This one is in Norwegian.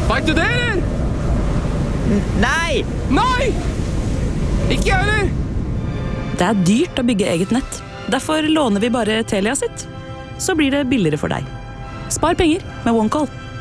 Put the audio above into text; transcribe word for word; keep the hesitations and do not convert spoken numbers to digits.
Vet du det, eller? Nei! Nei! Ikke jeg heller! Det er dyrt å bygge eget nett. Derfor låner vi bare Telia sitt. Så blir det billigere for deg. Spar penger med OneCall.